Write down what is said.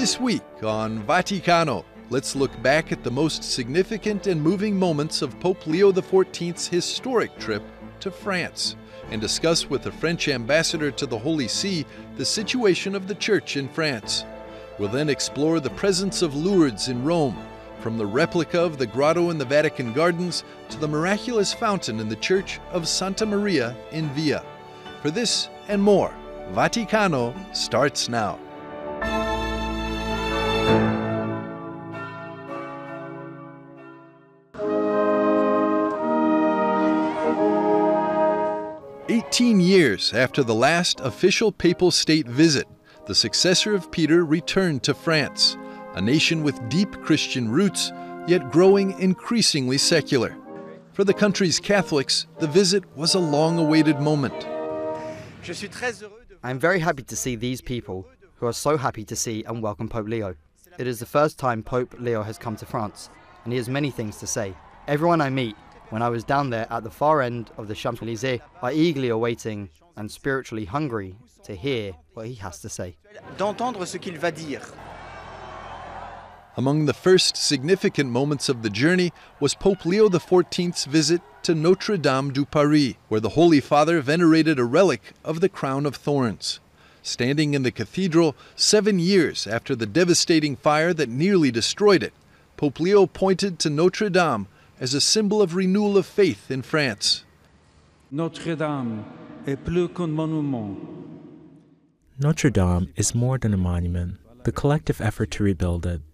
This week on Vaticano, let's look back at the most significant and moving moments of Pope Leo XIV's historic trip to France and discuss with the French ambassador to the Holy See the situation of the Church in France. We'll then explore the presence of Lourdes in Rome, from the replica of the grotto in the Vatican Gardens to the miraculous fountain in the Church of Santa Maria in Via. For this and more, Vaticano starts now. "18 years after the last official papal state visit, the successor of Peter returned to France, a nation with deep Christian roots, yet growing increasingly secular. For the country's Catholics, the visit was a long-awaited moment. I am very happy to see these people, who are so happy to see and welcome Pope Leo. It is the first time Pope Leo has come to France, and he has many things to say. Everyone I meet, when I was down there at the far end of the Champs-Élysées, are eagerly awaiting and spiritually hungry to hear what he has to say. Among the first significant moments of the journey was Pope Leo XIV's visit to Notre Dame du Paris, where the Holy Father venerated a relic of the crown of thorns. Standing in the cathedral 7 years after the devastating fire that nearly destroyed it, Pope Leo pointed to Notre Dame as a symbol of renewal of faith in France. Notre Dame est plus qu'un monument. Notre Dame is more than a monument. The collective effort to rebuild it,